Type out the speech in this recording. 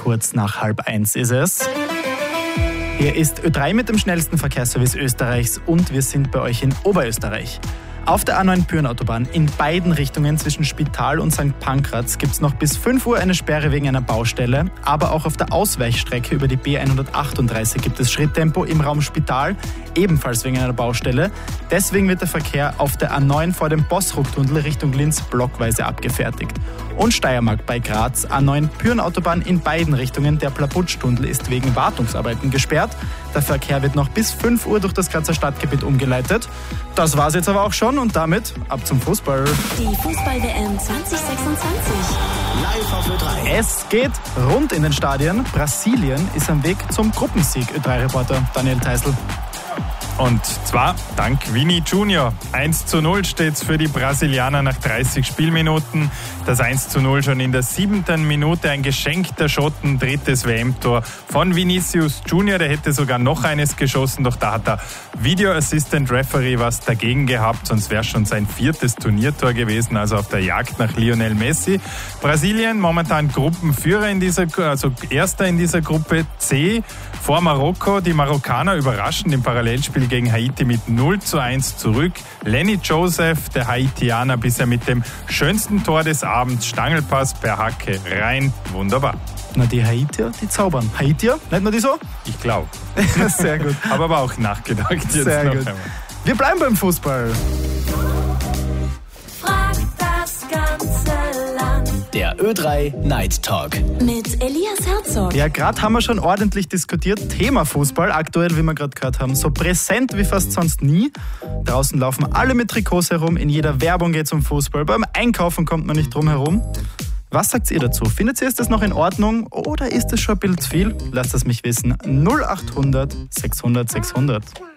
kurz nach 12:30 ist es. Hier ist Ö3 mit dem schnellsten Verkehrsservice Österreichs und wir sind bei euch in Oberösterreich. Auf der A9 Pyrenautobahn in beiden Richtungen zwischen Spital und St. Pankraz gibt es noch bis 5 Uhr eine Sperre wegen einer Baustelle. Aber auch auf der Ausweichstrecke über die B138 gibt es Schritttempo im Raum Spital, ebenfalls wegen einer Baustelle. Deswegen wird der Verkehr auf der A9 vor dem Bossrucktunnel Richtung Linz blockweise abgefertigt. Und Steiermark bei Graz, A9 Pyrenautobahn in beiden Richtungen. Der Plabutsch-Tunnel ist wegen Wartungsarbeiten gesperrt. Der Verkehr wird noch bis 5 Uhr durch das Grazer Stadtgebiet umgeleitet. Das war's jetzt aber auch schon und damit ab zum Fußball. Die Fußball-WM 2026. Live auf Ö3. Es geht rund in den Stadien. Brasilien ist am Weg zum Gruppensieg. Ö3-Reporter Daniel Teisel. Und zwar dank Vini Junior. 1:0 steht's für die Brasilianer nach 30 Spielminuten. Das 1:0 schon in der 7. Minute. Ein Geschenk der Schotten, 3. WM-Tor von Vinicius Junior. Der hätte sogar noch eines geschossen, doch da hat der Video Assistant Referee was dagegen gehabt. Sonst wäre schon sein 4. Turniertor gewesen, also auf der Jagd nach Lionel Messi. Brasilien momentan Gruppenführer also Erster in dieser Gruppe C. Vor Marokko. Die Marokkaner überraschen im Parallelspiel gegen Haiti mit 0:1 zurück. Lenny Joseph, der Haitianer, bisher mit dem schönsten Tor des Abends. Stangelpass per Hacke rein. Wunderbar. Na, die Haitier, die zaubern. Haitier, nennt man die so? Ich glaube. Sehr gut. Habe aber auch nachgedacht. Jetzt Sehr noch gut. einmal. Wir bleiben beim Fußball. Frag das ganze Land. Der Ö3 Night Talk. Mit Elias Herzog. Ja, gerade haben wir schon ordentlich diskutiert. Thema Fußball, aktuell, wie wir gerade gehört haben, so präsent wie fast sonst nie. Draußen laufen alle mit Trikots herum, in jeder Werbung geht es um Fußball. Beim Einkaufen kommt man nicht drum herum. Was sagt ihr dazu? Findet ihr, ist das noch in Ordnung oder ist es schon ein bisschen zu viel? Lasst es mich wissen. 0800 600 600.